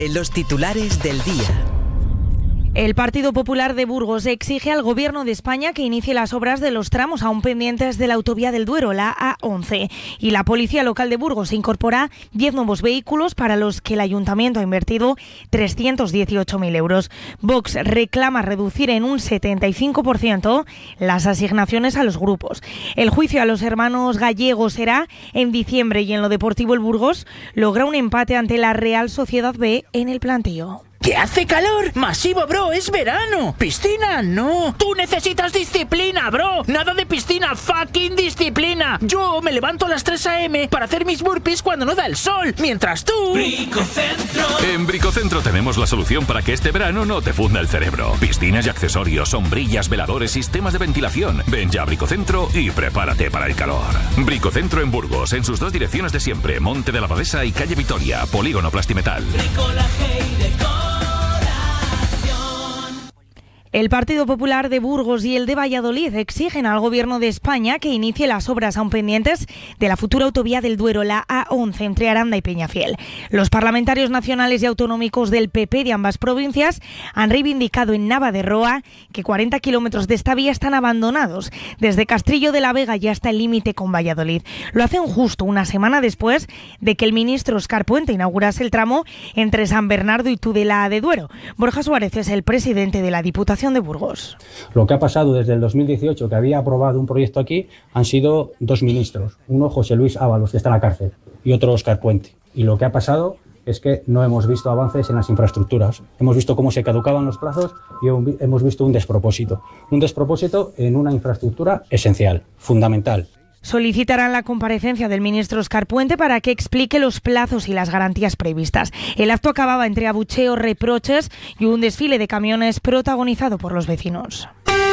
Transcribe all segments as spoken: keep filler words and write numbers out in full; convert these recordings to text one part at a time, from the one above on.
En los titulares del día. El Partido Popular de Burgos exige al Gobierno de España que inicie las obras de los tramos aún pendientes de la autovía del Duero, la A once. Y la Policía Local de Burgos incorpora diez nuevos vehículos para los que el Ayuntamiento ha invertido trescientos dieciocho mil euros. Vox reclama reducir en un setenta y cinco por ciento las asignaciones a los grupos. El juicio a los hermanos gallegos será en diciembre y en lo deportivo el Burgos logra un empate ante la Real Sociedad B en el Plantío. ¡Que hace calor! ¡Masivo, bro! ¡Es verano! ¡Piscina, no! ¡Tú necesitas disciplina, bro! ¡Nada de piscina! ¡Fucking disciplina! Yo me levanto a las tres a eme para hacer mis burpees cuando no da el sol, mientras tú... Bricocentro. En Bricocentro tenemos la solución para que este verano no te funda el cerebro. Piscinas y accesorios, sombrillas, veladores, sistemas de ventilación. Ven ya a Bricocentro y prepárate para el calor. Bricocentro en Burgos, en sus dos direcciones de siempre, Monte de la Abadesa y Calle Vitoria, Polígono Plastimetal. El Partido Popular de Burgos y el de Valladolid exigen al Gobierno de España que inicie las obras aún pendientes de la futura autovía del Duero, la A once, entre Aranda y Peñafiel. Los parlamentarios nacionales y autonómicos del P P de ambas provincias han reivindicado en Nava de Roa que cuarenta kilómetros de esta vía están abandonados, desde Castrillo de la Vega y hasta el límite con Valladolid. Lo hacen justo una semana después de que el ministro Óscar Puente inaugurase el tramo entre San Bernardo y Tudela de Duero. Borja Suárez es el presidente de la Diputación de Burgos. Lo que ha pasado desde el dos mil dieciocho, que había aprobado un proyecto aquí, han sido dos ministros, uno José Luis Ábalos, que está en la cárcel, y otro Óscar Puente. Y lo que ha pasado es que no hemos visto avances en las infraestructuras. Hemos visto cómo se caducaban los plazos y hemos visto un despropósito. Un despropósito en una infraestructura esencial, fundamental. Solicitarán la comparecencia del ministro Óscar Puente para que explique los plazos y las garantías previstas. El acto acababa entre abucheos, reproches y un desfile de camiones protagonizado por los vecinos.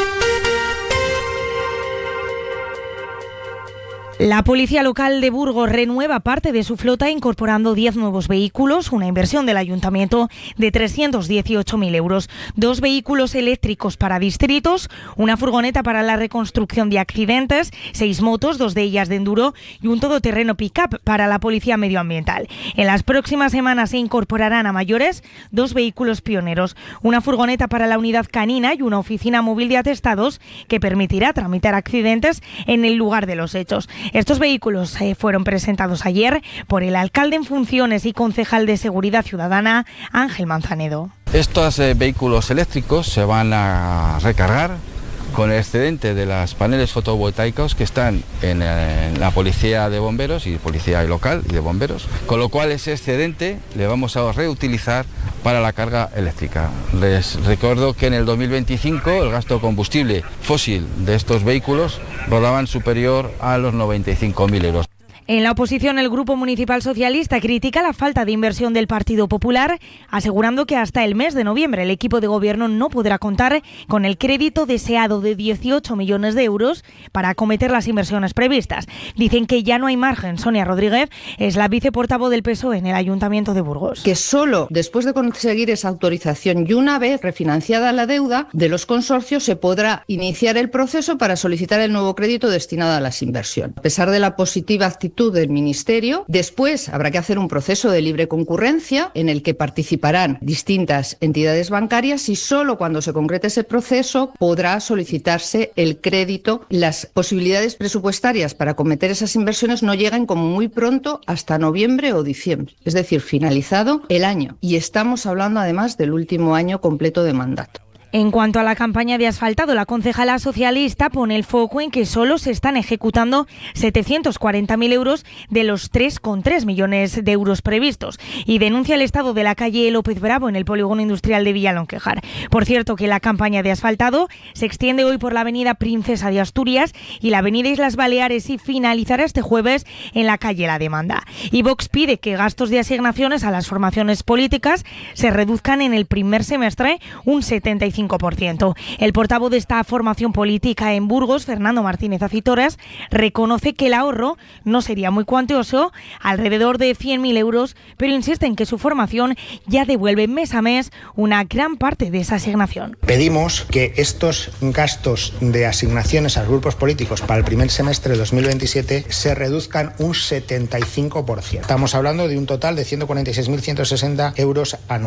La Policía Local de Burgos renueva parte de su flota incorporando diez nuevos vehículos, una inversión del Ayuntamiento de trescientos dieciocho mil euros, dos vehículos eléctricos para distritos, una furgoneta para la reconstrucción de accidentes, seis motos, dos de ellas de enduro y un todoterreno pick-up para la Policía Medioambiental. En las próximas semanas se incorporarán a mayores dos vehículos pioneros, una furgoneta para la unidad canina y una oficina móvil de atestados que permitirá tramitar accidentes en el lugar de los hechos. Estos vehículos eh, fueron presentados ayer por el alcalde en funciones y concejal de Seguridad Ciudadana, Ángel Manzanedo. Estos eh, vehículos eléctricos se van a recargar con el excedente de los paneles fotovoltaicos que están en, en la Policía de Bomberos y Policía Local y de Bomberos, con lo cual ese excedente le vamos a reutilizar para la carga eléctrica. Les recuerdo que en el dos mil veinticinco el gasto de combustible fósil de estos vehículos rodaban superior a los noventa y cinco mil euros. En la oposición, el Grupo Municipal Socialista critica la falta de inversión del Partido Popular, asegurando que hasta el mes de noviembre el equipo de gobierno no podrá contar con el crédito deseado de dieciocho millones de euros para acometer las inversiones previstas. Dicen que ya no hay margen. Sonia Rodríguez es la viceportavoz del P S O E en el Ayuntamiento de Burgos. Que solo después de conseguir esa autorización y una vez refinanciada la deuda de los consorcios se podrá iniciar el proceso para solicitar el nuevo crédito destinado a las inversiones. A pesar de la positiva actitud del Ministerio, después habrá que hacer un proceso de libre concurrencia en el que participarán distintas entidades bancarias y solo cuando se concrete ese proceso podrá solicitarse el crédito. Las posibilidades presupuestarias para acometer esas inversiones no llegan como muy pronto hasta noviembre o diciembre, es decir, finalizado el año. Y estamos hablando además del último año completo de mandato. En cuanto a la campaña de asfaltado, la concejala socialista pone el foco en que solo se están ejecutando setecientos cuarenta mil euros de los tres coma tres millones de euros previstos y denuncia el estado de la calle López Bravo en el polígono industrial de Villalonquejar. Por cierto, que la campaña de asfaltado se extiende hoy por la avenida Princesa de Asturias y la avenida Islas Baleares y finalizará este jueves en la calle La Demanda. Y Vox pide que gastos de asignaciones a las formaciones políticas se reduzcan en el primer semestre un setenta y cinco cinco por ciento. El portavoz de esta formación política en Burgos, Fernando Martínez Acitoras, reconoce que el ahorro no sería muy cuantioso, alrededor de cien mil euros, pero insiste en que su formación ya devuelve mes a mes una gran parte de esa asignación. Pedimos que estos gastos de asignaciones a los grupos políticos para el primer semestre de dos mil veintisiete se reduzcan un setenta y cinco por ciento. Estamos hablando de un total de ciento cuarenta y seis mil ciento sesenta euros anuales.